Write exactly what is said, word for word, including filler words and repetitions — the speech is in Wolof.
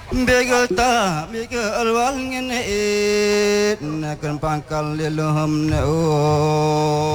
Begelta begel walngene e nakan pangkal lelham ne o